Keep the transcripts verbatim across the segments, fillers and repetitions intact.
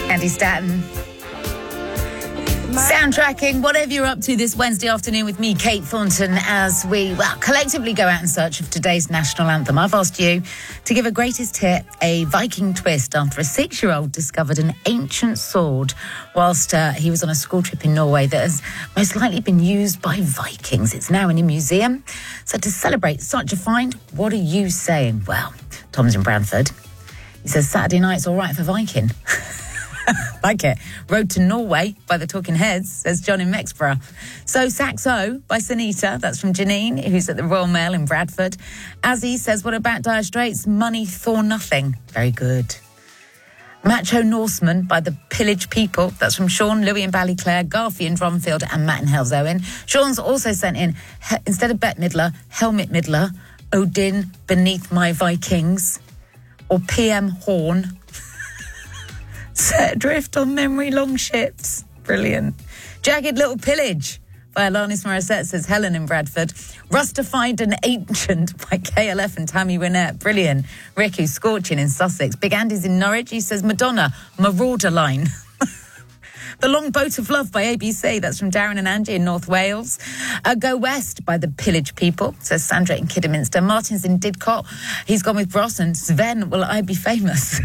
Andy Stanton. Soundtracking whatever you're up to this Wednesday afternoon with me, Kate Thornton, as we, well, collectively go out in search of today's national anthem. I've asked you to give a greatest hit, a Viking twist, after a six-year-old discovered an ancient sword whilst uh, he was on a school trip in Norway that has most likely been used by Vikings. It's now in a museum. So to celebrate such a find, what are you saying? Well, Tom's in Bradford. He says Saturday night's all right for Viking. Like it. Road to Norway by the Talking Heads, says John in Mexborough. So Saxo by Sunita, that's from Janine, who's at the Royal Mail in Bradford. Azzy says, what about Dire Straits? Money for nothing. Very good. Macho Norseman by the Pillage People, that's from Sean, Louis in Ballyclare, Garfi in Drumfield, and Matt in Helzowen. Sean's also sent in, he- instead of Bette Midler, Helmut Midler, Odin beneath my Vikings, or P M Horn. Set adrift on memory longships. Brilliant. Jagged Little Pillage by Alanis Morissette, says Helen in Bradford. Rustified and Ancient by K L F and Tammy Wynette. Brilliant. Rick, who's scorching in Sussex. Big Andy's in Norwich. He says Madonna, Marauder Line. The Long Boat of Love by A B C. That's from Darren and Angie in North Wales. Uh, Go West by the Pillage People, says Sandra in Kidderminster. Martin's in Didcot. He's gone with Bros, and Sven, Will I Be Famous?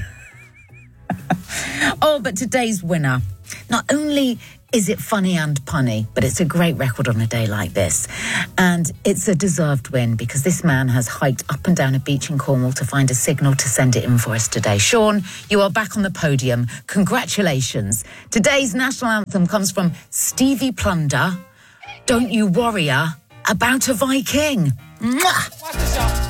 Oh, but today's winner, not only is it funny and punny, but it's a great record on a day like this. And it's a deserved win because this man has hiked up and down a beach in Cornwall to find a signal to send it in for us today. Sean, you are back on the podium. Congratulations. Today's national anthem comes from Stevie Plunder. Don't you worry about a Viking. Mwah!